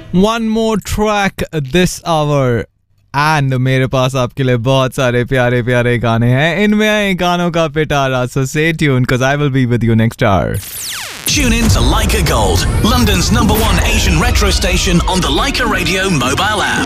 One more track this hour. And मेरे पास आपके लिए बहुत सारे प्यारे प्यारे गाने हैं. इनमें गानों का पिटारा. So stay tuned because I will be with you next hour. Tune in to Leica Gold, London's #1 Asian retro station on the Leica Radio mobile app.